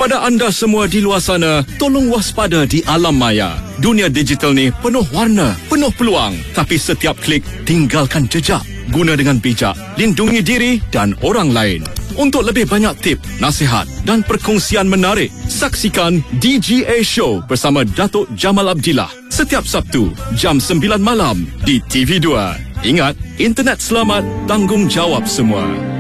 Kepada anda semua di luar sana, tolong waspada di alam maya. Dunia digital ni penuh warna, penuh peluang. Tapi setiap klik, tinggalkan jejak. Guna dengan bijak, lindungi diri dan orang lain. Untuk lebih banyak tip, nasihat dan perkongsian menarik, saksikan DGA Show bersama Datuk Jamal Abdillah setiap Sabtu jam 9 malam di TV2. Ingat, internet selamat, tanggungjawab semua.